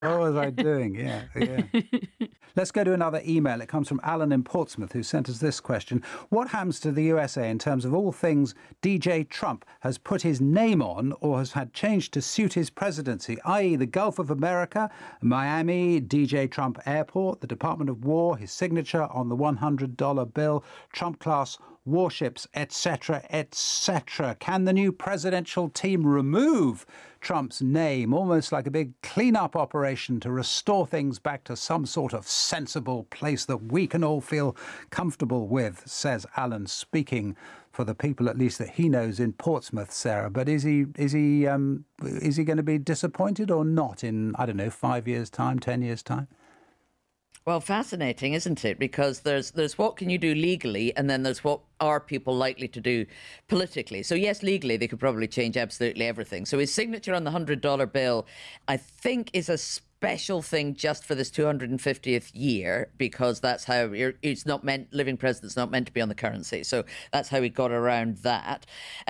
What was I doing? Yeah, yeah. Let's go to another email. It comes from Alan in Portsmouth, who sent us this question. What happens to the USA in terms of all things DJ Trump has put his name on or has had changed to suit his presidency, i.e. the Gulf of America, Miami, DJ Trump Airport, the Department of War, his signature on the $100 bill, Trump-class warships, etc., etc. Can the new presidential team remove Trump's name, almost like a big clean-up operation to restore things back to some sort of sensible place that we can all feel comfortable with, says Alan, speaking for the people at least that he knows in Portsmouth, Sarah. But is he going to be disappointed or not in, I don't know, 5 years' time, 10 years' time? Well, fascinating, isn't it? Because there's what can you do legally, and then there's what are people likely to do politically. So yes, legally, they could probably change absolutely everything. So his signature on the $100 bill, I think, is a special thing just for this 250th year, because that's how it's not meant, living president's not meant to be on the currency. So that's how he got around that.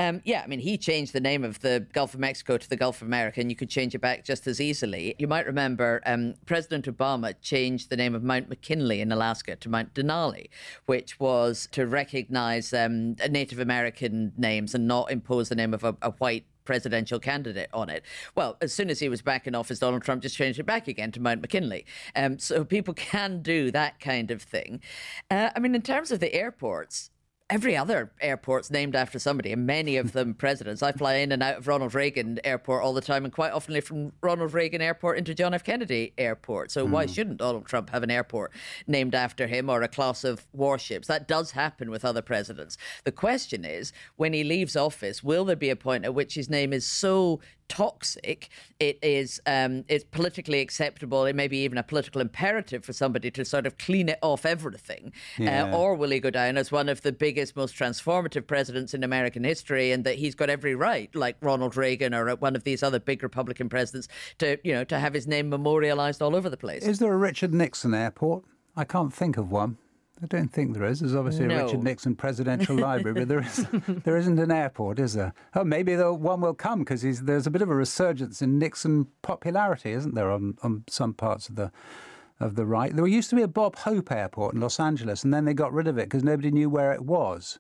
He changed the name of the Gulf of Mexico to the Gulf of America, and you could change it back just as easily. You might remember President Obama changed the name of Mount McKinley in Alaska to Mount Denali, which was to recognize Native American names and not impose the name of a white presidential candidate on it. Well, as soon as he was back in office, Donald Trump just changed it back again to Mount McKinley. So people can do that kind of thing. In terms of the airports, every other airport's named after somebody, and many of them presidents. I fly in and out of Ronald Reagan Airport all the time, and quite often live from Ronald Reagan Airport into John F. Kennedy Airport. So why shouldn't Donald Trump have an airport named after him, or a class of warships? That does happen with other presidents. The question is, when he leaves office, will there be a point at which his name is so toxic, it's politically acceptable, it may be even a political imperative for somebody to sort of clean it off everything, or will he go down as one of the biggest, most transformative presidents in American history, and that he's got every right, like Ronald Reagan or one of these other big Republican presidents, to have his name memorialized all over the place? Is there a Richard Nixon airport? I can't think of one. I don't think there is. There's obviously a Richard Nixon Presidential Library, but there isn't an airport, is there? Oh, maybe one will come, because there's a bit of a resurgence in Nixon popularity, isn't there, on some parts of the right? There used to be a Bob Hope Airport in Los Angeles, and then they got rid of it because nobody knew where it was.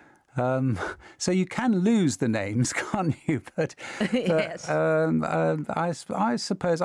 So you can lose the names, can't you? But yes. I suppose,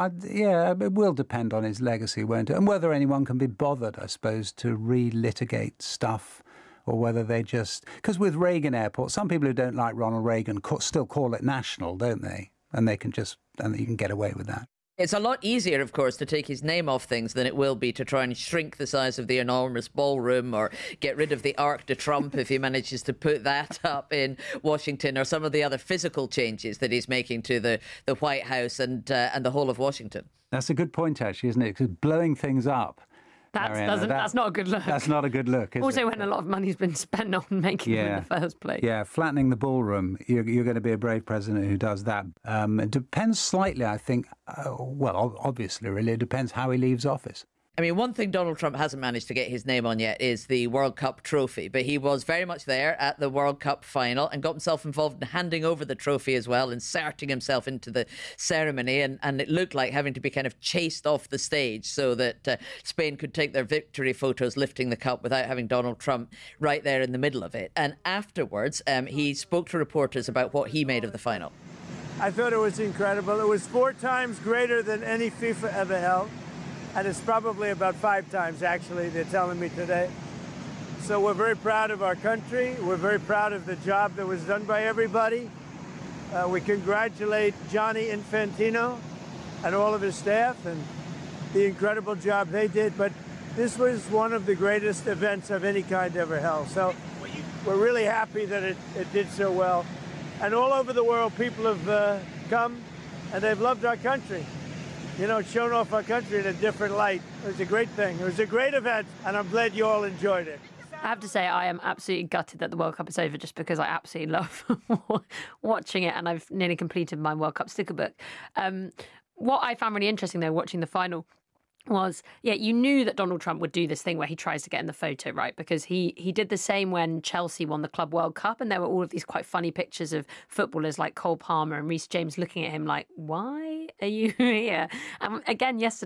it will depend on his legacy, won't it? And whether anyone can be bothered, I suppose, to relitigate stuff, or whether they just... Because with Reagan Airport, some people who don't like Ronald Reagan still call it national, don't they? And you can get away with that. It's a lot easier, of course, to take his name off things than it will be to try and shrink the size of the enormous ballroom, or get rid of the Arc de Trump if he manages to put that up in Washington, or some of the other physical changes that he's making to the White House and the whole of Washington. That's a good point, actually, isn't it? Because blowing things up, that's not a good look. That's not a good look, is also, it? when a lot of money's been spent on making them in the first place. Yeah, flattening the ballroom. You're going to be a brave president who does that. It depends slightly, I think. Obviously, really, it depends how he leaves office. One thing Donald Trump hasn't managed to get his name on yet is the World Cup trophy, but he was very much there at the World Cup final and got himself involved in handing over the trophy as well, inserting himself into the ceremony, and it looked like having to be kind of chased off the stage so that Spain could take their victory photos lifting the cup without having Donald Trump right there in the middle of it. And afterwards, he spoke to reporters about what he made of the final. I thought it was incredible. It was 4 times greater than any FIFA ever held. And it's probably about 5 times, actually, they're telling me today. So we're very proud of our country. We're very proud of the job that was done by everybody. We congratulate Gianni Infantino and all of his staff and the incredible job they did. But this was one of the greatest events of any kind ever held. So we're really happy that it did so well. And all over the world, people have come and they've loved our country. Shown off our country in a different light. It was a great thing. It was a great event, and I'm glad you all enjoyed it. I have to say, I am absolutely gutted that the World Cup is over, just because I absolutely love watching it, and I've nearly completed my World Cup sticker book. What I found really interesting, though, watching the final, was, you knew that Donald Trump would do this thing where he tries to get in the photo, right? Because he did the same when Chelsea won the Club World Cup, and there were all of these quite funny pictures of footballers like Cole Palmer and Reece James looking at him like, why are you here? And again yesterday,